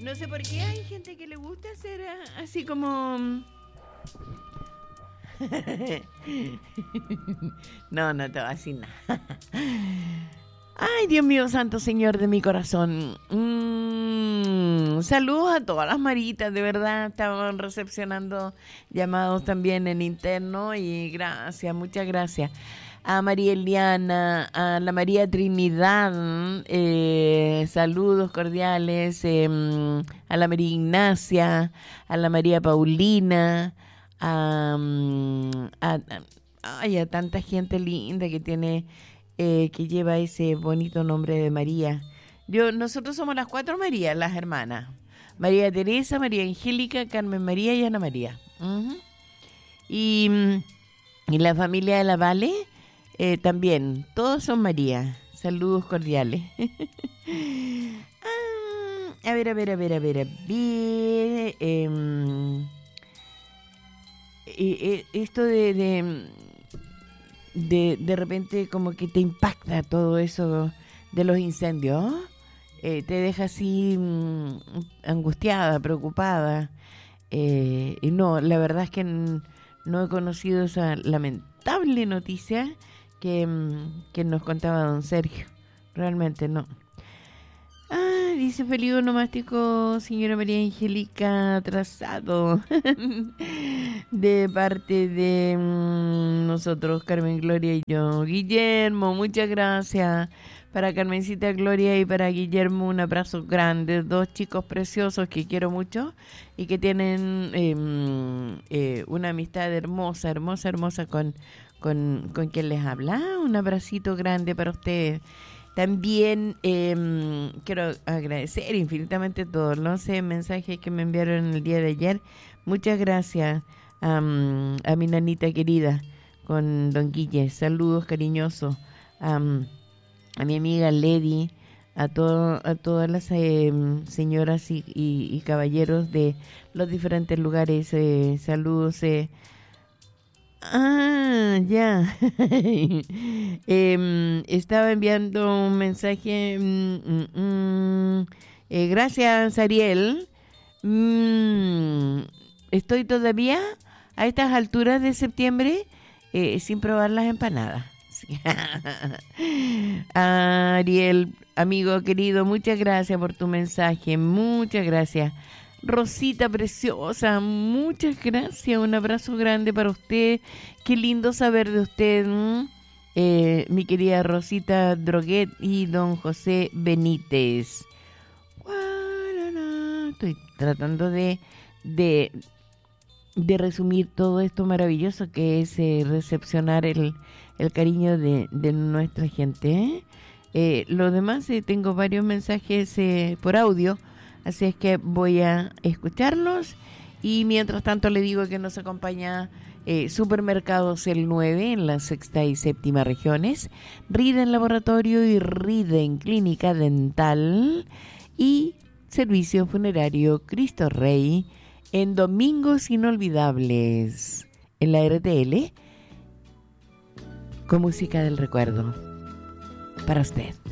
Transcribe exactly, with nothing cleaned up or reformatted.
No sé por qué hay gente que le gusta hacer ah, así como... No, no te voy a decir nada. Ay, Dios mío, santo Señor de mi corazón. Mm, saludos a todas las maritas, de verdad. Estaban recepcionando llamados también en interno y gracias, muchas gracias. A María Eliana, a la María Trinidad, eh, saludos cordiales, eh, a la María Ignacia, a la María Paulina, a, a, a, ay, a tanta gente linda que tiene, eh, que lleva ese bonito nombre de María. Yo, nosotros somos las cuatro Marías, las hermanas. María Teresa, María Angélica, Carmen María y Ana María. Uh-huh. Y, y la familia de la Vale, eh, también, todos son María. Saludos cordiales. ah, a ver, a ver, a ver, a ver, a ver. Eh, eh, esto de, de, de, de repente como que te impacta todo eso de los incendios. Eh, te deja así mm, angustiada, preocupada. Eh, y no, la verdad es que n- no he conocido esa lamentable noticia que, que nos contaba don Sergio. Realmente no. Ah, dice feliz onomástico, señora María Angélica, atrasado. De parte de mmm, nosotros, Carmen Gloria y yo. Guillermo, muchas gracias. Para Carmencita Gloria y para Guillermo, un abrazo grande. Dos chicos preciosos que quiero mucho y que tienen eh, eh, una amistad hermosa, hermosa, hermosa con, con, con quien les habla. Un abracito grande para ustedes. También eh, quiero agradecer infinitamente todos los eh, mensajes que me enviaron el día de ayer. Muchas gracias um, a mi nanita querida con don Guille. Saludos cariñosos. Um, a mi amiga Lady, a, todo, a todas las eh, señoras y, y, y caballeros de los diferentes lugares. Eh, saludos. Eh. Ah, ya. eh, estaba enviando un mensaje. Mm, mm, mm, eh, gracias, Ariel. Mm, estoy todavía a estas alturas de septiembre eh, sin probar las empanadas. Ariel, amigo querido, muchas gracias por tu mensaje, muchas gracias. Rosita preciosa, muchas gracias, un abrazo grande para usted, qué lindo saber de usted, eh, mi querida Rosita Droguet y don José Benítez. Estoy tratando de, de, de resumir todo esto maravilloso que es eh, recepcionar el el cariño de, de nuestra gente. ¿eh? Eh, lo demás, eh, tengo varios mensajes eh, por audio, así es que voy a escucharlos y mientras tanto le digo que nos acompaña eh, Supermercados El nueve en la sexta y séptima regiones, Riden Laboratorio y Riden Clínica Dental y Servicio Funerario Cristo Rey en Domingos Inolvidables en la R T L con música del recuerdo para usted.